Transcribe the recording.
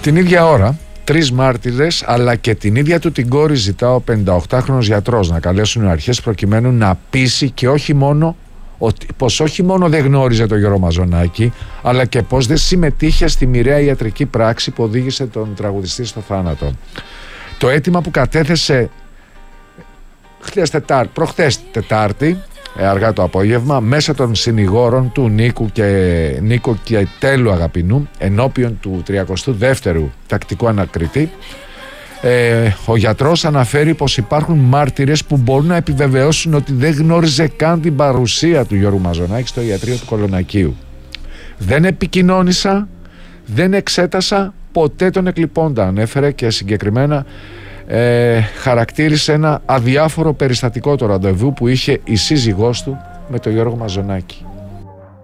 Την ίδια ώρα, 3 μάρτυρες αλλά και την ίδια του την κόρη ζητά ο 58χρονος γιατρός να καλέσουν οι αρχές προκειμένου να πείσει και πως όχι μόνο δεν γνώριζε τον Γιώργο Μαζονάκη, αλλά και πως δεν συμμετείχε στη μοιραία ιατρική πράξη που οδήγησε τον τραγουδιστή στο θάνατο. Το αίτημα που κατέθεσε προχθές Τετάρτη, αργά το απόγευμα, μέσα των συνηγόρων του Νίκου και Τέλου Αγαπηνού ενώπιον του 32ου τακτικού ανακριτή, ο γιατρός αναφέρει πως υπάρχουν μάρτυρες που μπορούν να επιβεβαιώσουν ότι δεν γνώριζε καν την παρουσία του Γιώργου Μαζονάκη στο ιατρείο του Κολονακίου. Δεν επικοινώνησα, δεν εξέτασα ποτέ τον εκλειπώντα, ανέφερε, και συγκεκριμένα χαρακτήρισε ένα αδιάφορο περιστατικό το ραντεβού που είχε η σύζυγός του με τον Γιώργο Μαζονάκη.